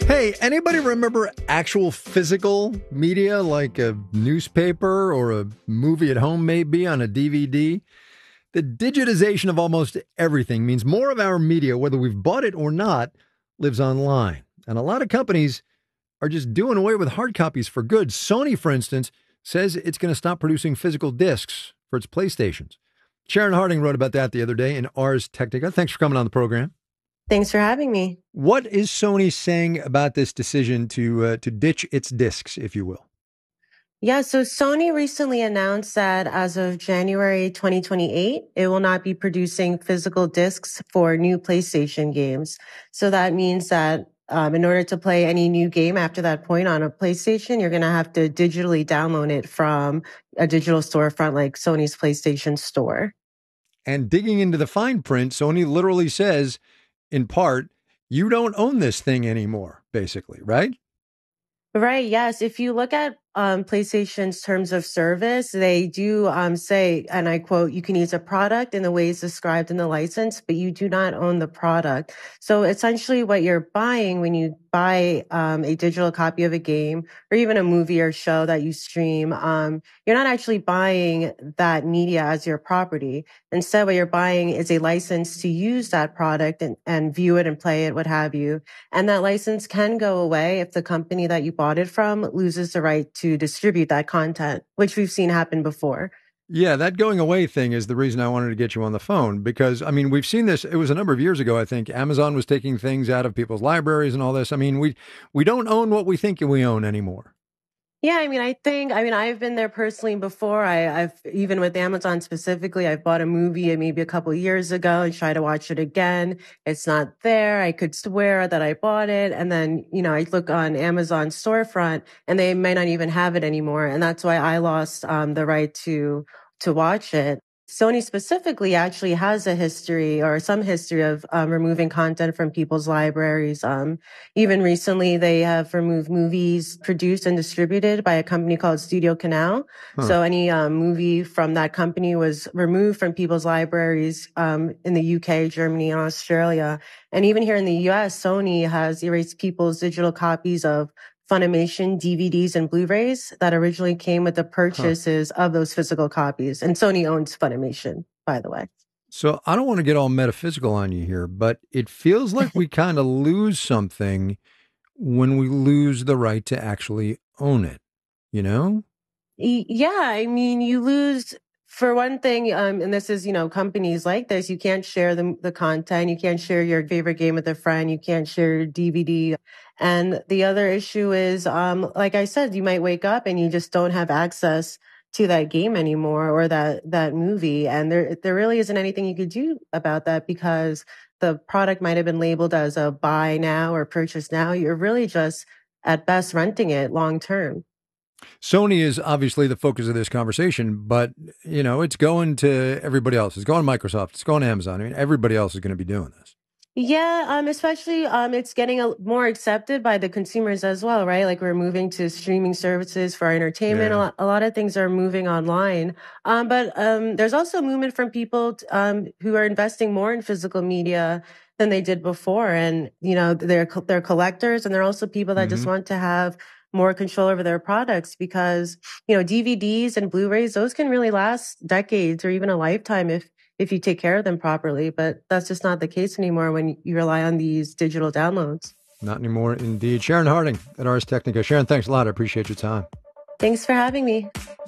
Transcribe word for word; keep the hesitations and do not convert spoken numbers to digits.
Hey, anybody remember actual physical media like a newspaper or a movie at home maybe on a D V D? The digitization of almost everything means more of our media, whether we've bought it or not, lives online. And a lot of companies are just doing away with hard copies for good. Sony, for instance, says it's going to stop producing physical discs for its PlayStations. Sharon Harding wrote about that the other day in Ars Technica. Thanks for coming on the program. Thanks for having me. What is Sony saying about this decision to uh, to ditch its discs, if you will? Yeah, so Sony recently announced that as of January twenty twenty-eight, it will not be producing physical discs for new PlayStation games. So that means that um, in order to play any new game after that point on a PlayStation, you're going to have to digitally download it from a digital storefront like Sony's PlayStation Store. And digging into the fine print, Sony literally says, in part, you don't own this thing anymore, basically, right? Right. Yes. If you look at um, PlayStation's terms of service, they do um, say, and I quote, you can use a product in the ways described in the license, but you do not own the product. So essentially what you're buying when you buy um, a digital copy of a game or even a movie or show that you stream, um, you're not actually buying that media as your property. Instead, what you're buying is a license to use that product and, and view it and play it, what have you. And that license can go away if the company that you bought it from loses the right to distribute that content, which we've seen happen before. Yeah, that going away thing is the reason I wanted to get you on the phone because, I mean, we've seen this. It was a number of years ago, I think. Amazon was taking things out of people's libraries and all this. I mean, we we don't own what we think we own anymore. Yeah, I mean, I think, I mean, I've been there personally before. I, I've, even with Amazon specifically, I've bought a movie maybe a couple of years ago and tried to watch it again. It's not there. I could swear that I bought it. And then, you know, I look on Amazon storefront and they may not even have it anymore. And that's why I lost um, the right to, to watch it. Sony specifically actually has a history or some history of um, removing content from people's libraries. Um, even recently, they have removed movies produced and distributed by a company called Studio Canal. Huh. So any um, movie from that company was removed from people's libraries um, in the U K, Germany, and Australia. And even here in the U S, Sony has erased people's digital copies of Funimation D V Ds and Blu-rays that originally came with the purchases huh. of those physical copies. And Sony owns Funimation, by the way. So I don't want to get all metaphysical on you here, but it feels like we kind of lose something when we lose the right to actually own it, you know? Yeah, I mean, you lose... For one thing, um, and this is, you know, companies like this, you can't share the, the content. You can't share your favorite game with a friend. You can't share your D V D. And the other issue is, um, like I said, you might wake up and you just don't have access to that game anymore or that, that movie. And there, there really isn't anything you could do about that because the product might have been labeled as a buy now or purchase now. You're really just at best renting it long term. Sony is obviously the focus of this conversation, but, you know, it's going to everybody else. It's going to Microsoft. It's going to Amazon. I mean, everybody else is going to be doing this. Yeah, um, especially um, it's getting a, more accepted by the consumers as well, right? Like we're moving to streaming services for our entertainment. Yeah. A, lot, a lot of things are moving online. Um, but um, there's also movement from people um, who are investing more in physical media than they did before. And, you know, they're, they're collectors and they're also people that mm-hmm. just want to have more control over their products because, you know, D V Ds and Blu-rays, those can really last decades or even a lifetime if, if you take care of them properly. But that's just not the case anymore when you rely on these digital downloads. Not anymore, indeed. Sharon Harding at Ars Technica. Sharon, thanks a lot. I appreciate your time. Thanks for having me.